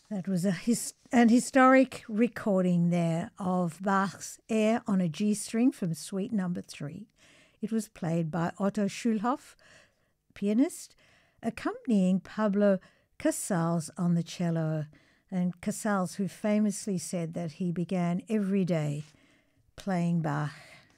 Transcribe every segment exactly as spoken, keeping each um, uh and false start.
That was a his, an historic recording there of Bach's Air on a G string from Suite Number Three. It was played by Otto Schulhoff, pianist, accompanying Pablo Casals on the cello, and Casals, who famously said that he began every day playing Bach.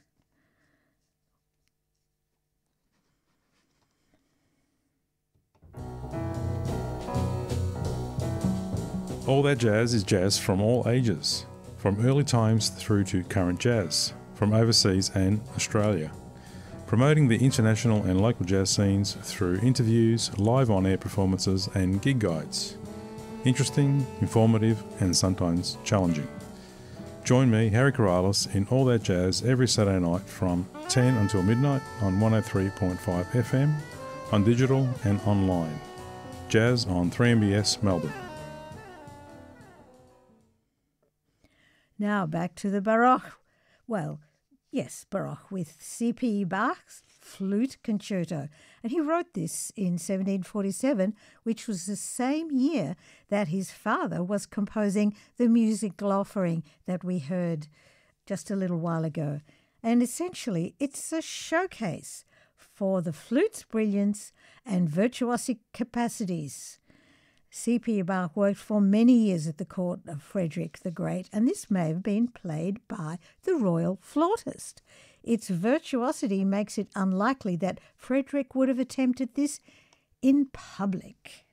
All That Jazz is jazz from all ages, from early times through to current jazz, from overseas and Australia. Promoting the international and local jazz scenes through interviews, live on-air performances and gig guides. Interesting, informative and sometimes challenging. Join me, Harry Corrales, in All That Jazz every Saturday night from ten until midnight on one oh three point five F M, on digital and online. Jazz on three M B S Melbourne. Now back to the Baroque. Well, yes, Baroque with C P Bach's Flute Concerto. And he wrote this in seventeen forty-seven, which was the same year that his father was composing the musical offering that we heard just a little while ago. And essentially, it's a showcase for the flute's brilliance and virtuosic capacities. C P Bach worked for many years at the court of Frederick the Great, and this may have been played by the royal flautist. Its virtuosity makes it unlikely that Frederick would have attempted this in public.